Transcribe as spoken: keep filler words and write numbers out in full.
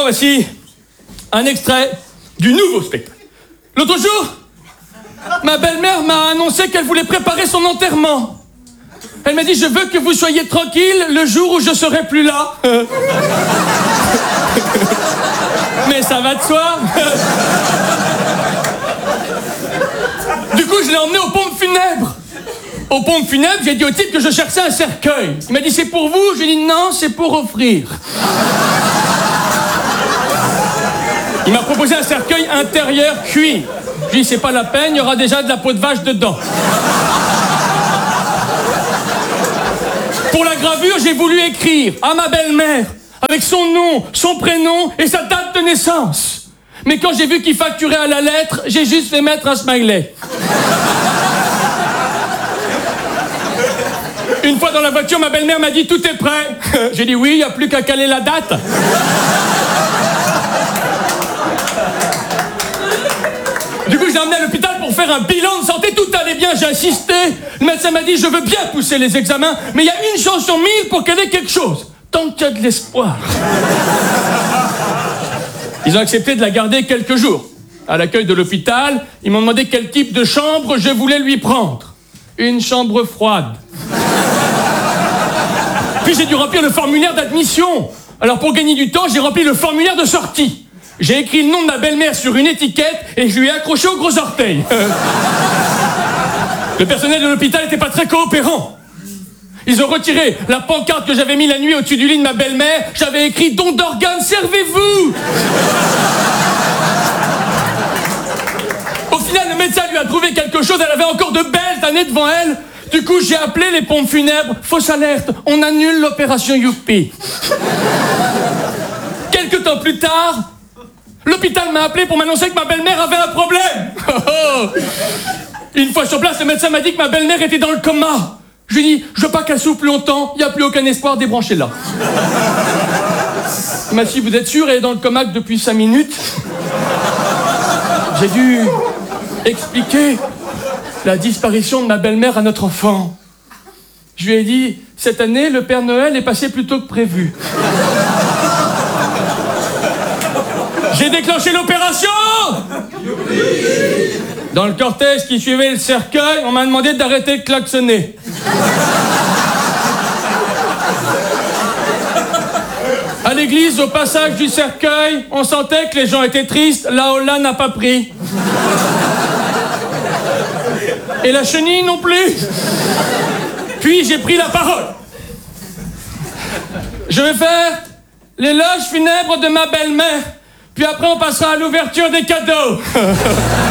voici un extrait du nouveau spectacle. L'autre jour, ma belle-mère m'a annoncé qu'elle voulait préparer son enterrement. Elle m'a dit, je veux que vous soyez tranquille le jour où je serai plus là. Mais ça va de soi. Du coup, je l'ai emmené aux pompes funèbres. Aux pompes funèbres, j'ai dit au type que je cherchais un cercueil. Il m'a dit, c'est pour vous? J'ai dit, non, c'est pour offrir. Il m'a proposé un cercueil intérieur cuit. Je lui ai dit, c'est pas la peine, il y aura déjà de la peau de vache dedans. Pour la gravure, j'ai voulu écrire à ma belle-mère, avec son nom, son prénom et sa date de naissance. Mais quand j'ai vu qu'il facturait à la lettre, j'ai juste fait mettre un smiley. Une fois dans la voiture, ma belle-mère m'a dit, tout est prêt. J'ai dit oui, il n'y a plus qu'à caler la date. Du coup, je l'ai emmené à l'hôpital pour faire un bilan de santé. Tout allait bien, j'ai insisté. Le médecin m'a dit, je veux bien pousser les examens, mais il y a une chance sur mille pour qu'elle ait quelque chose. Tant qu'il y a de l'espoir. Ils ont accepté de la garder quelques jours. À l'accueil de l'hôpital, ils m'ont demandé quel type de chambre je voulais lui prendre. Une chambre froide. Puis j'ai dû remplir le formulaire d'admission. Alors pour gagner du temps, j'ai rempli le formulaire de sortie. J'ai écrit le nom de ma belle-mère sur une étiquette et je lui ai accroché au gros orteil. Le personnel de l'hôpital n'était pas très coopérant. Ils ont retiré la pancarte que j'avais mis la nuit au-dessus du lit de ma belle-mère. J'avais écrit « Don d'organes, servez-vous » Au final, le médecin lui a trouvé quelque chose. Elle avait encore de belles années devant elle. Du coup, j'ai appelé les pompes funèbres. Fausse alerte, on annule l'opération Youpi. Quelques temps plus tard, l'hôpital m'a appelé pour m'annoncer que ma belle-mère avait un problème. Une fois sur place, le médecin m'a dit que ma belle-mère était dans le coma. Je lui ai dit, je veux pas qu'elle souffle plus longtemps, il n'y a plus aucun espoir, débranchez-la. Il m'a dit, vous êtes sûr, elle est dans le coma depuis cinq minutes. J'ai dû expliquer la disparition de ma belle-mère à notre enfant. Je lui ai dit, cette année, le Père Noël est passé plus tôt que prévu. J'ai déclenché l'opération. Dans le cortège qui suivait le cercueil, on m'a demandé d'arrêter de klaxonner. À l'église, au passage du cercueil, on sentait que les gens étaient tristes, la Holla n'a pas pris. Et la chenille non plus. Puis j'ai pris la parole. Je vais faire l'éloge funèbre de ma belle-mère. Puis après, on passera à l'ouverture des cadeaux.